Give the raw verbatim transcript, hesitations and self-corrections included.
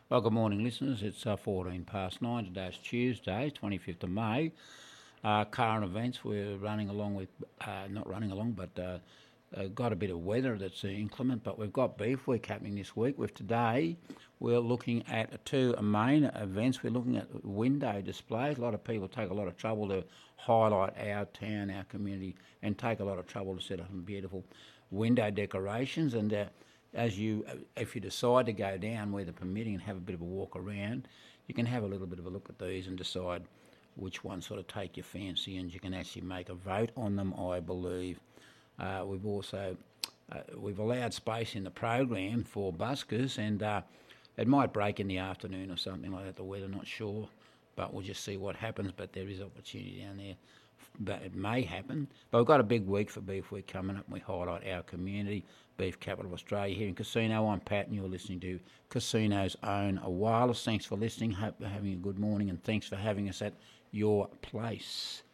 Well, good morning, listeners. It's uh, fourteen past nine. Today's Tuesday, twenty-fifth of May. Uh, current events, we're running along with, uh, not running along, but uh, uh, got a bit of weather that's uh, inclement, but we've got Beef Week happening this week. With today, we're looking at two main events. We're looking at window displays. A lot of people take a lot of trouble to highlight our town, our community, and take a lot of trouble to set up some beautiful window decorations. And uh, as you, if you decide to go down where they're permitting and have a bit of a walk around, you can have a little bit of a look at these and decide which ones sort of take your fancy, and you can actually make a vote on them, I believe. Uh, we've also, uh, we've allowed space in the program for buskers, and uh, it might break in the afternoon or something like that, the weather, not sure, but we'll just see what happens, but there is opportunity down there. But it may happen. But we've got a big week for Beef Week coming up. We highlight our community, Beef Capital of Australia here in Casino. I'm Pat, and you're listening to Casino's Own a Wireless. Thanks for listening. Hope you're having a good morning, and thanks for having us at your place.